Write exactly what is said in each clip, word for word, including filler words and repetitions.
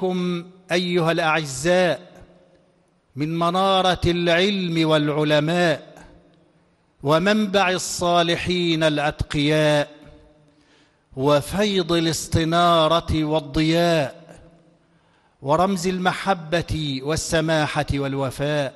كم أيها الأعزاء من منارة العلم والعلماء ومنبع الصالحين الأتقياء وفيض الاستنارة والضياء ورمز المحبة والسماحة والوفاء.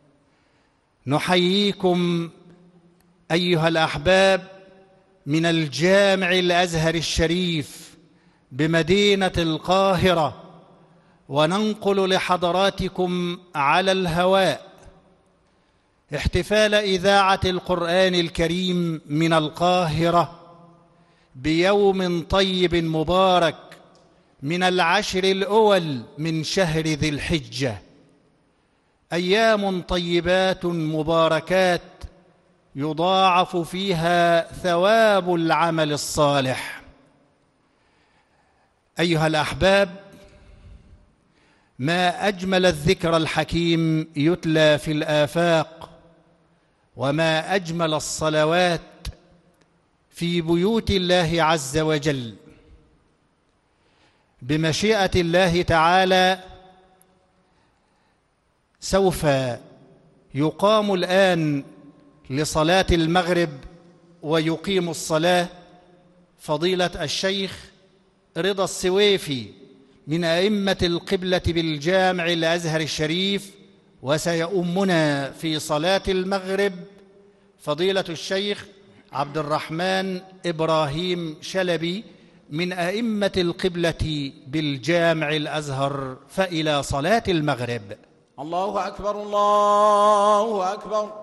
نحييكم أيها الأحباب من الجامع الأزهر الشريف بمدينة القاهرة، وننقل لحضراتكم على الهواء احتفال إذاعة القرآن الكريم من القاهرة بيوم طيب مبارك من العشر الأول من شهر ذي الحجة، أيام طيبات مباركات يضاعف فيها ثواب العمل الصالح. أيها الأحباب، ما أجمل الذكر الحكيم يتلى في الآفاق، وما أجمل الصلوات في بيوت الله عز وجل. بمشيئة الله تعالى سوف يقام الآن لصلاة المغرب ويقيم الصلاة فضيلة الشيخ رضا السويفي من أئمة القبلة بالجامع الأزهر الشريف، وسيؤمنا في صلاة المغرب فضيلة الشيخ عبد الرحمن إبراهيم شلبي من أئمة القبلة بالجامع الأزهر. فإلى صلاة المغرب. الله أكبر الله أكبر.